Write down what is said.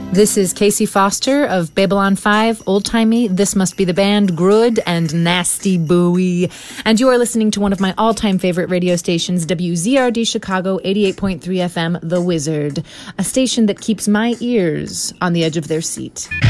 This is Casey Foster of Babylon 5, Old Timey, This Must Be the Band, Grud, and Nasty Bowie. And you are listening to one of my all-time favorite radio stations, WZRD Chicago, 88.3 FM, The Wizard, a station that keeps my ears on the edge of their seat.